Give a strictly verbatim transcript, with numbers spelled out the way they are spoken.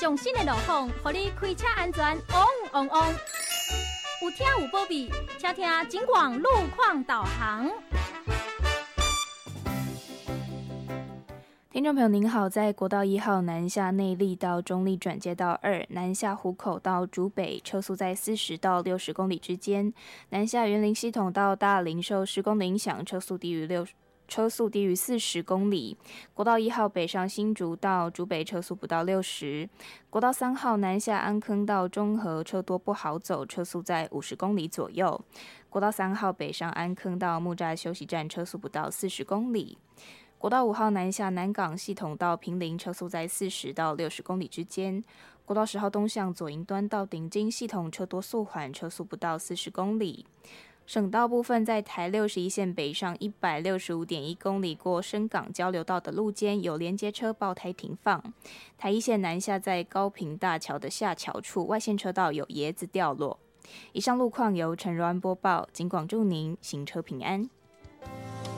上新的路况，让你开车安全旺旺旺。有听有保庇，请听警广路况导航。 听众朋友您好，在国道一号南下内坜到中坜转接道二南下湖口到竹北，车速在四十到六十公里之间；南下园林系统到大林受施工的影响，车速低于六车速低于四十公里。国道一号北上新竹到竹北，车速不到六十。国道三号南下安坑到中和，车多不好走，车速在五十公里左右。国道三号北上安坑到木栅休息站，车速不到四十公里。国道五号南下南港系统到坪林，车速在四十到六十公里之间。国道十号东向左营端到顶金系统，车多速缓，车速不到四十公里。省道部分在台六十一线北上一百六十五点一公里过深港交流道的路间有连接车爆胎停放。台一线南下在高屏大桥的下桥处外线车道有椰子掉落。以上路况由陈如安播报，警广祝您行车平安。